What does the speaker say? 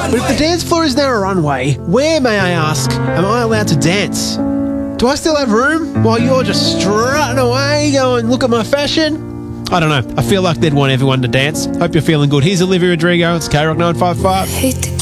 But if the dance floor is now a runway, where, may I ask, am I allowed to dance? Do I still have room while you're just strutting away going, look at my fashion? I don't know. I feel like they'd want everyone to dance. Hope you're feeling good. Here's Olivia Rodrigo. It's K-Rock 955.